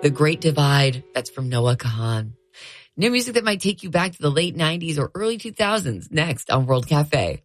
The Great Divide, that's from Noah Kahan. New music that might take you back to the late 90s or early 2000s, next on World Cafe.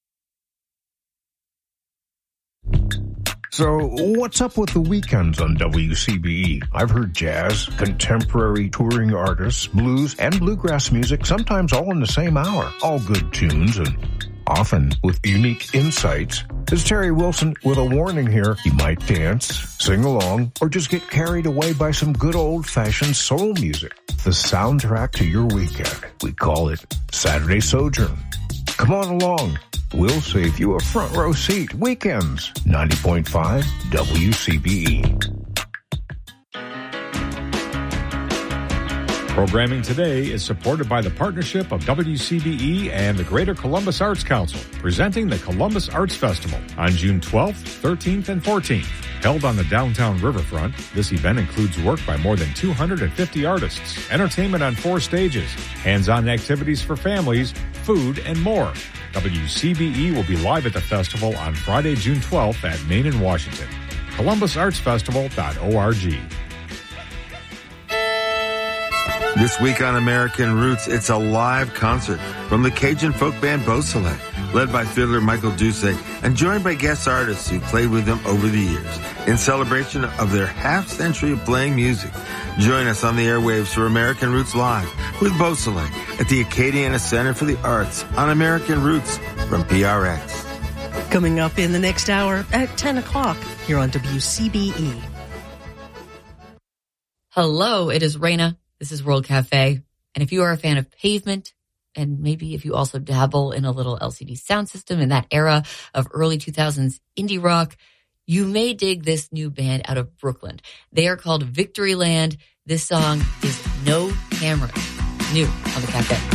So, what's up with the weekends on WCBE? I've heard jazz, contemporary touring artists, blues, and bluegrass music, sometimes all in the same hour. All good tunes and often with unique insights. It's Terry Wilson with a warning here. You might dance, sing along, or just get carried away by some good old-fashioned soul music. The soundtrack to your weekend. We call it Saturday Sojourn. Come on along. We'll save you a front row seat. Weekends, 90.5 WCBE. Programming today is supported by the partnership of WCBE and the Greater Columbus Arts Council, presenting the Columbus Arts Festival on June 12th, 13th, and 14th. Held on the downtown riverfront, this event includes work by more than 250 artists, entertainment on 4 stages, hands-on activities for families, food, and more. WCBE will be live at the festival on Friday, June 12th at Main and Washington. ColumbusArtsFestival.org. This week on American Roots, it's a live concert from the Cajun folk band Beausoleil, led by fiddler Michael Doucet and joined by guest artists who played with them over the years in celebration of their half-century of playing music. Join us on the airwaves for American Roots Live with Beausoleil at the Acadiana Center for the Arts on American Roots from PRX. Coming up in the next hour at 10 o'clock here on WCBE. Hello, it is Raina. This is World Cafe. And if you are a fan of Pavement, and maybe if you also dabble in a little LCD sound system in that era of early 2000s indie rock, you may dig this new band out of Brooklyn. They are called Victoryland. This song is No Camera. New on the Cafe.